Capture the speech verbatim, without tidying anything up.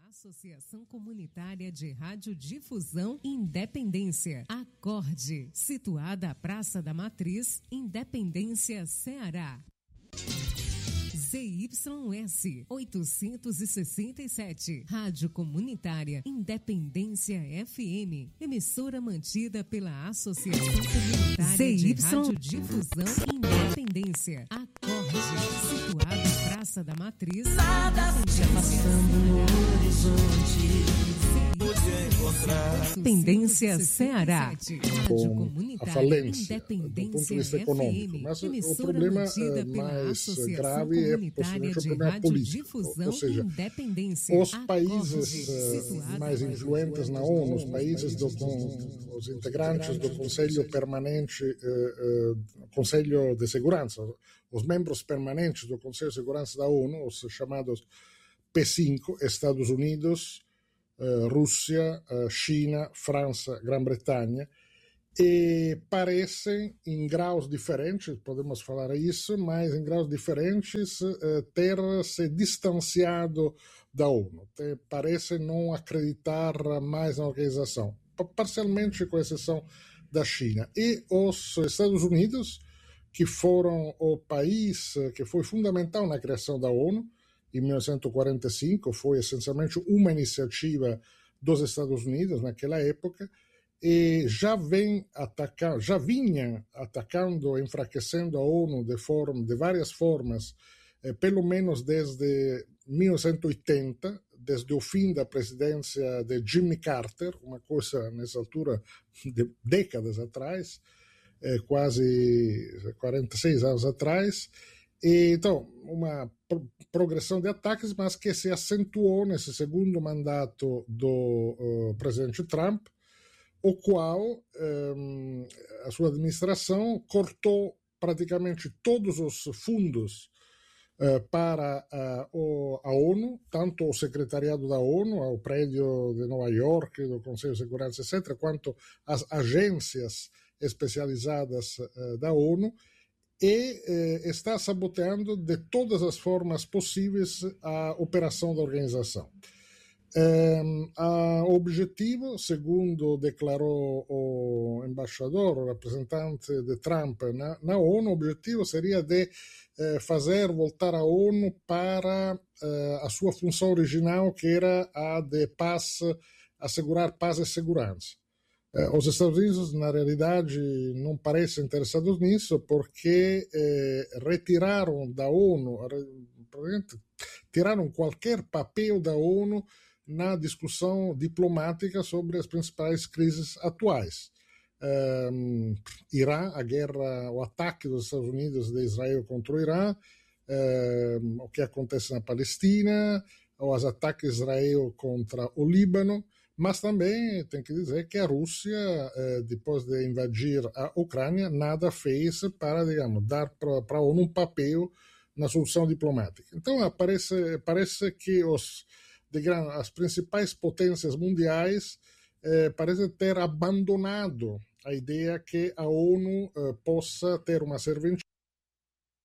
Associação Comunitária de Radiodifusão Independência, Acorde, situada à Praça da Matriz, Independência, Ceará. Z Y S oitocentos e sessenta e sete, Rádio Comunitária Independência F M, emissora mantida pela Associação Comunitária Z Y... de Radiodifusão Independência, Acorde, situada à Praça da Matriz, nada se passando no horizonte. Independência, Ceará. Com a falência do ponto de vista econômico, mas o problema mais grave é possivelmente o problema político, ou seja, os países mais influentes na ONU, os países do, com, os integrantes do Conselho Permanente, Conselho de Segurança, os membros permanentes do Conselho de Segurança da ONU, os chamados P cinco, Estados Unidos, Uh, Rússia, uh, China, França, Grã-Bretanha, e parecem, em graus diferentes, podemos falar isso, mas em graus diferentes, uh, ter se distanciado da ONU. Te, parecem não acreditar mais na organização, parcialmente com exceção da China. E os Estados Unidos, que foram o país que foi fundamental na criação da ONU, em mil novecentos e quarenta e cinco, foi essencialmente uma iniciativa dos Estados Unidos naquela época, e já vem atacando, já vinha atacando, enfraquecendo a ONU de, forma, de várias formas, eh, pelo menos desde mil novecentos e oitenta, desde o fim da presidência de Jimmy Carter, uma coisa nessa altura de décadas atrás, eh, quase quarenta e seis anos atrás. E, então, uma pro- progressão de ataques, mas que se acentuou nesse segundo mandato do uh, presidente Trump, o qual um, a sua administração cortou praticamente todos os fundos uh, para uh, o, a ONU, tanto o secretariado da ONU, o prédio de Nova York, do Conselho de Segurança, etcétera, quanto as agências especializadas uh, da ONU, e eh, está saboteando de todas as formas possíveis a operação da organização. Um, o objetivo, segundo declarou o embaixador, o representante de Trump na, na ONU, o objetivo seria de eh, fazer voltar a ONU para eh, a sua função original, que era a de paz, assegurar paz e segurança. Os Estados Unidos, na realidade, não parecem interessados nisso, porque eh, retiraram da ONU, tiraram qualquer papel da ONU na discussão diplomática sobre as principais crises atuais. Um, Irã, a guerra, o ataque dos Estados Unidos de Israel contra o Irã, um, o que acontece na Palestina, os ataques de Israel contra o Líbano. Mas também tem que dizer que a Rússia, depois de invadir a Ucrânia, nada fez para, digamos, dar para a ONU um papel na solução diplomática. Então, parece, parece que os, digamos, as principais potências mundiais eh, parecem ter abandonado a ideia que a ONU eh, possa ter uma serventia